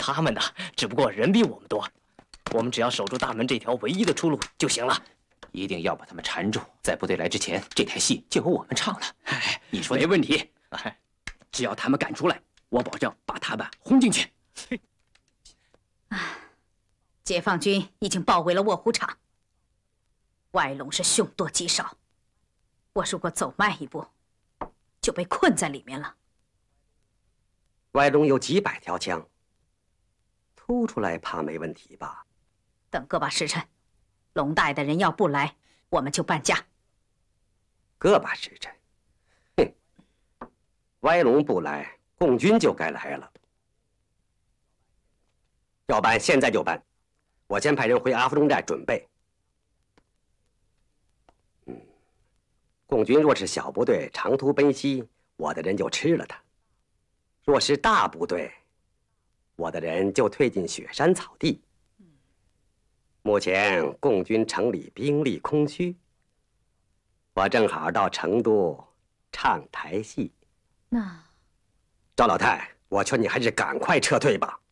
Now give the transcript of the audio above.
他们的，只不过人比我们多。我们只要守住大门这条唯一的出路就行了。 一定要把他们缠住，在部队来之前，这台戏就由我们唱了。 哎， 你说没问题。哎，只要他们敢出来，我保证把他们轰进去。 解放军已经包围了卧虎场，歪龙是凶多吉少。我如果走慢一步，就被困在里面了。 歪龙有几百条枪，突出来怕没问题吧？ 等个把时辰，龙大爷的人要不来，我们就搬家。 个把时辰，哼！歪龙不来，共军就该来了。要搬，现在就搬。我先派人回阿芙中寨准备。共军若是小部队长途奔袭，我的人就吃了他；若是大部队，我的人就退进雪山草地。目前共军城里兵力空虚，我正好到成都唱台戏。 那赵老太，我劝你还是赶快撤退吧。